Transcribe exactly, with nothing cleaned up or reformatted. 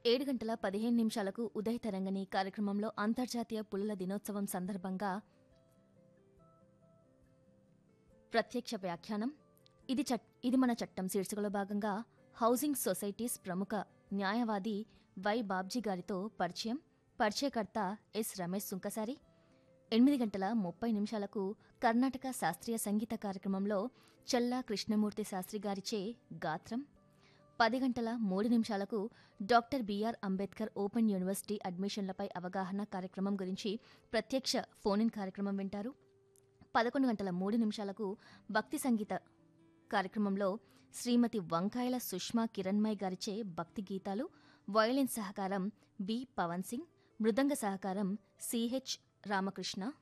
ఏడు గంటల పదిహేను నిమిషాలకు ఉదయ తరంగని కార్యక్రమంలో అంతర్జాతీయ పులుల దినోత్సవం సందర్భంగా ప్రత్యక్ష వ్యాఖ్యానం ఇది చట్ ఇది మన చట్టం శీర్షికలో భాగంగా హౌసింగ్ సొసైటీస్ ప్రముఖ న్యాయవాది వై బాబ్జీ గారితో పరిచయం పరిచయకర్త ఎస్ రమేష్ సుంకసారి. ఎనిమిది గంటల ముప్పై నిమిషాలకు కర్ణాటక శాస్త్రీయ సంగీత కార్యక్రమంలో చల్లా కృష్ణమూర్తి శాస్త్రి గారిచే గాత్రం. పది గంటల మూడు నిమిషాలకు doctor BR Ambedkar open university అడ్మిషన్లపై అవగాహన కార్యక్రమం గురించి ప్రత్యక్ష ఫోన్ ఇన్ కార్యక్రమం వింటారు. పదకొండు గంటల మూడు నిమిషాలకు భక్తి సంగీత కార్యక్రమంలో శ్రీమతి వంకాయల సుష్మా కిరణ్మయ్ గారిచే భక్తి గీతాలు, వయోలిన్ సహకారం బి పవన్ సింగ్, మృదంగ సహకారం సిహెచ్ రామకృష్ణ.